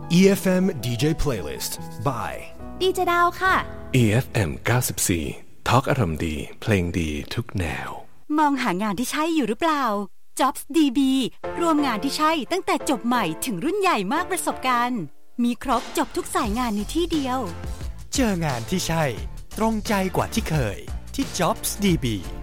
EFM DJ Playlist by ดีเจดาวค่ะ EFM 94ทอล์กอารมณ์ดีเพลงดีทุกแนวมองหางานที่ใช่อยู่หรือเปล่า Jobs DB รวมงานที่ใช่ตั้งแต่จบใหม่ถึงรุ่นใหญ่มากประสบการณ์มีครบจบทุกสายงานในที่เดียวเจองานที่ใช่ตรงใจกว่าที่เคยที่ Jobs DB